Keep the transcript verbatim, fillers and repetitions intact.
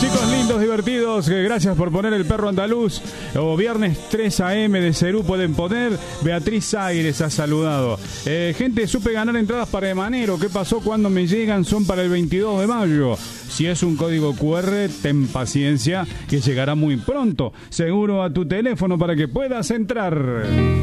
Chicos lindos, divertidos, eh, gracias por poner el perro andaluz. O viernes tres a eme de Cerú pueden poner. Beatriz Aires ha saludado. Eh, gente, supe ganar entradas para Emanero. ¿Qué pasó cuando me llegan? Son para el veintidós de mayo. Si es un código cu erre, ten paciencia que llegará muy pronto. Seguro a tu teléfono para que puedas entrar.